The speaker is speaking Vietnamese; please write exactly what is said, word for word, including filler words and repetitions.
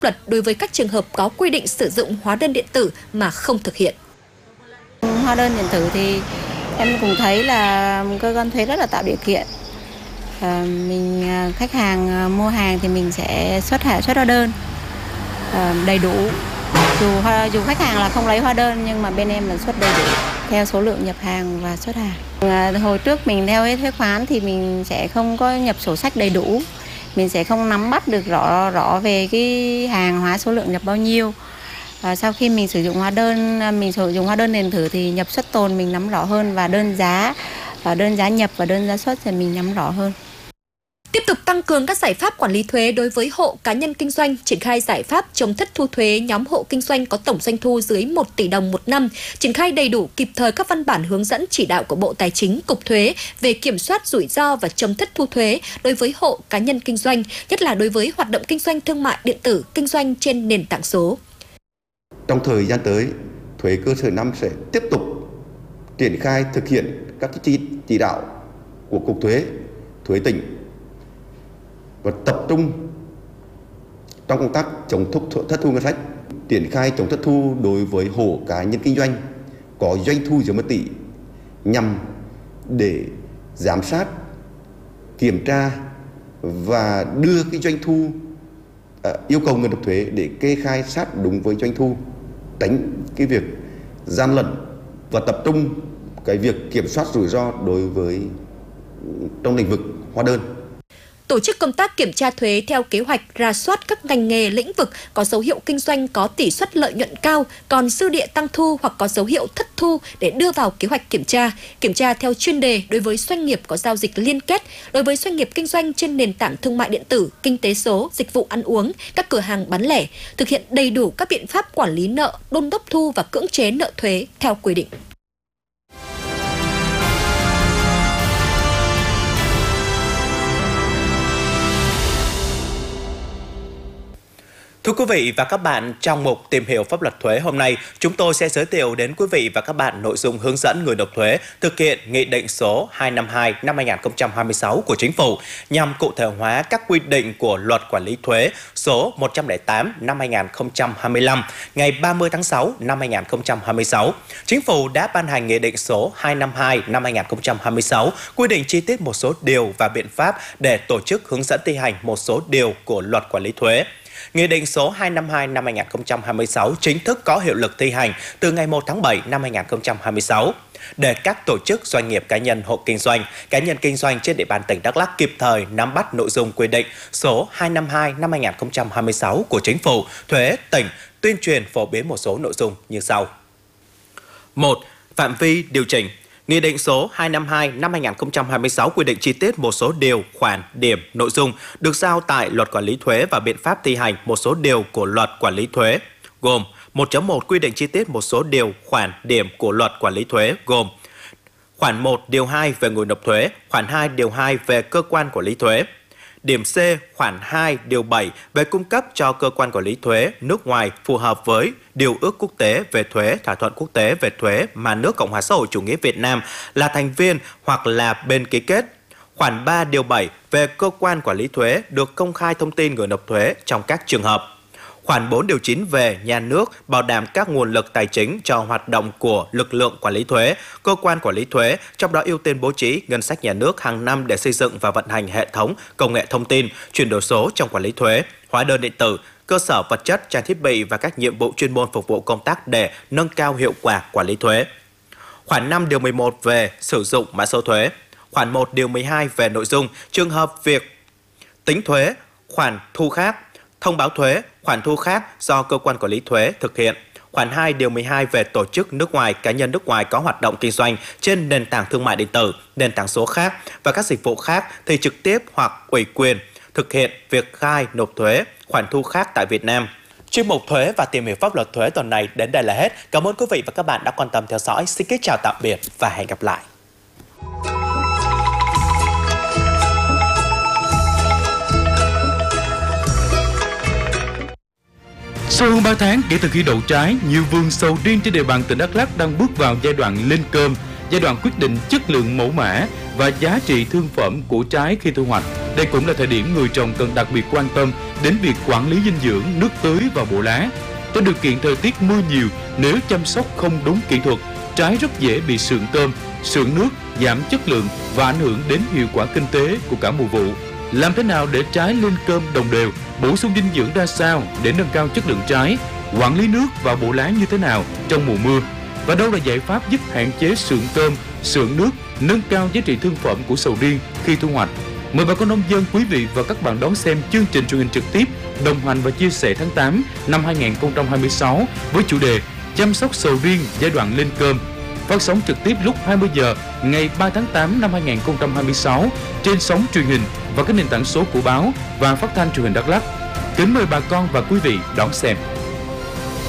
luật đối với các trường hợp có quy định sử dụng hóa đơn điện tử mà không thực hiện. Hóa đơn điện tử thì em cũng thấy là cơ quan thuế rất là tạo điều kiện. À, mình khách hàng mua hàng thì mình sẽ xuất hạ xuất hóa đơn à, đầy đủ. Dù dù khách hàng là không lấy hóa đơn nhưng mà bên em là xuất đầy đủ theo số lượng nhập hàng và xuất hàng. À, hồi trước mình theo cái thuế khoán thì mình sẽ không có nhập sổ sách đầy đủ. Mình sẽ không nắm bắt được rõ rõ về cái hàng hóa số lượng nhập bao nhiêu. À, sau khi mình sử dụng hóa đơn, mình sử dụng hóa đơn điện tử thì nhập xuất tồn mình nắm rõ hơn và đơn giá và đơn giá nhập và đơn giá xuất thì mình nắm rõ hơn. Tiếp tục tăng cường các giải pháp quản lý thuế đối với hộ cá nhân kinh doanh, triển khai giải pháp chống thất thu thuế nhóm hộ kinh doanh có tổng doanh thu dưới một tỷ đồng một năm, triển khai đầy đủ kịp thời các văn bản hướng dẫn chỉ đạo của Bộ Tài chính, Cục Thuế về kiểm soát rủi ro và chống thất thu thuế đối với hộ cá nhân kinh doanh, nhất là đối với hoạt động kinh doanh thương mại điện tử, kinh doanh trên nền tảng số. Trong thời gian tới, thuế cơ sở năm sẽ tiếp tục triển khai thực hiện các chỉ, chỉ đạo của Cục Thuế, Thuế tỉnh và tập trung trong công tác chống thất thu ngân sách, triển khai chống thất thu đối với hộ cá nhân kinh doanh có doanh thu dưới một tỷ nhằm để giám sát, kiểm tra và đưa cái doanh thu uh, yêu cầu người nộp thuế để kê khai sát đúng với doanh thu, tránh cái việc gian lận và tập trung cái việc kiểm soát rủi ro đối với trong lĩnh vực hóa đơn. Tổ chức công tác kiểm tra thuế theo kế hoạch rà soát các ngành nghề lĩnh vực có dấu hiệu kinh doanh có tỷ suất lợi nhuận cao, còn dư địa tăng thu hoặc có dấu hiệu thất thu để đưa vào kế hoạch kiểm tra. Kiểm tra theo chuyên đề đối với doanh nghiệp có giao dịch liên kết, đối với doanh nghiệp kinh doanh trên nền tảng thương mại điện tử, kinh tế số, dịch vụ ăn uống, các cửa hàng bán lẻ, thực hiện đầy đủ các biện pháp quản lý nợ, đôn đốc thu và cưỡng chế nợ thuế theo quy định. Thưa quý vị và các bạn, trong mục Tìm hiểu pháp luật thuế hôm nay, chúng tôi sẽ giới thiệu đến quý vị và các bạn nội dung hướng dẫn người nộp thuế thực hiện Nghị định số hai trăm năm mươi hai năm hai nghìn không trăm hai mươi sáu của Chính phủ nhằm cụ thể hóa các quy định của Luật Quản lý thuế số một trăm lẻ tám năm hai nghìn không trăm hai mươi lăm ngày ba mươi tháng sáu năm hai nghìn không trăm hai mươi sáu. Chính phủ đã ban hành Nghị định số hai trăm năm mươi hai năm hai nghìn không trăm hai mươi sáu quy định chi tiết một số điều và biện pháp để tổ chức hướng dẫn thi hành một số điều của Luật Quản lý thuế. Nghị định số hai trăm năm mươi hai năm hai nghìn không trăm hai mươi sáu chính thức có hiệu lực thi hành từ ngày một tháng bảy năm hai nghìn không trăm hai mươi sáu. Để các tổ chức, doanh nghiệp, cá nhân, hộ kinh doanh, cá nhân kinh doanh trên địa bàn tỉnh Đắk Lắk kịp thời nắm bắt nội dung quy định số hai trăm năm mươi hai năm hai nghìn không trăm hai mươi sáu của Chính phủ, Thuế tỉnh, tuyên truyền phổ biến một số nội dung như sau. một. Phạm vi điều chỉnh. Nghị định số hai trăm năm mươi hai năm hai nghìn không trăm hai mươi sáu quy định chi tiết một số điều, khoản, điểm, nội dung được giao tại Luật Quản lý thuế và biện pháp thi hành một số điều của Luật Quản lý thuế, gồm một chấm một quy định chi tiết một số điều, khoản, điểm của Luật Quản lý thuế, gồm khoản một điều hai về người nộp thuế, khoản hai điều hai về cơ quan quản lý thuế. Điểm C, khoản hai điều bảy về cung cấp cho cơ quan quản lý thuế nước ngoài phù hợp với điều ước quốc tế về thuế, thỏa thuận quốc tế về thuế mà nước Cộng hòa xã hội chủ nghĩa Việt Nam là thành viên hoặc là bên ký kết. Khoản ba điều bảy về cơ quan quản lý thuế được công khai thông tin người nộp thuế trong các trường hợp. Khoản bốn điều chín về nhà nước bảo đảm các nguồn lực tài chính cho hoạt động của lực lượng quản lý thuế, cơ quan quản lý thuế, trong đó ưu tiên bố trí ngân sách nhà nước hàng năm để xây dựng và vận hành hệ thống công nghệ thông tin, chuyển đổi số trong quản lý thuế, hóa đơn điện tử, cơ sở vật chất, trang thiết bị và các nhiệm vụ chuyên môn phục vụ công tác để nâng cao hiệu quả quản lý thuế. Khoản năm điều mười một về sử dụng mã số thuế. Khoản một điều mười hai về nội dung, trường hợp việc tính thuế, khoản thu khác, thông báo thuế, khoản thu khác do cơ quan quản lý thuế thực hiện. Khoản hai điều mười hai về tổ chức nước ngoài, cá nhân nước ngoài có hoạt động kinh doanh trên nền tảng thương mại điện tử, nền tảng số khác và các dịch vụ khác thì trực tiếp hoặc ủy quyền thực hiện việc khai nộp thuế, khoản thu khác tại Việt Nam. Chuyên mục thuế và tìm hiểu pháp luật thuế tuần này đến đây là hết. Cảm ơn quý vị và các bạn đã quan tâm theo dõi. Xin kính chào tạm biệt và hẹn gặp lại. Sau hơn ba tháng kể từ khi đậu trái, nhiều vườn sầu riêng trên địa bàn tỉnh Đắk Lắk đang bước vào giai đoạn lên cơm, giai đoạn quyết định chất lượng mẫu mã và giá trị thương phẩm của trái khi thu hoạch. Đây cũng là thời điểm người trồng cần đặc biệt quan tâm đến việc quản lý dinh dưỡng, nước tưới và bộ lá. Trong điều kiện thời tiết mưa nhiều, nếu chăm sóc không đúng kỹ thuật, trái rất dễ bị sượng tôm, sượng nước, giảm chất lượng và ảnh hưởng đến hiệu quả kinh tế của cả mùa vụ. Làm thế nào để trái lên cơm đồng đều, bổ sung dinh dưỡng ra sao để nâng cao chất lượng trái, quản lý nước và bộ lá như thế nào trong mùa mưa, và đâu là giải pháp giúp hạn chế sượng cơm, sượng nước, nâng cao giá trị thương phẩm của sầu riêng khi thu hoạch. Mời bà con nông dân, quý vị và các bạn đón xem chương trình truyền hình trực tiếp đồng hành và chia sẻ tháng tám năm hai nghìn không trăm hai mươi sáu với chủ đề chăm sóc sầu riêng giai đoạn lên cơm, phát sóng trực tiếp lúc hai mươi giờ ngày ba tháng tám năm hai nghìn không trăm hai mươi sáu trên sóng truyền hình và các nền tảng số của báo và phát thanh truyền hình Đắk Lắk. Kính mời bà con và quý vị đón xem.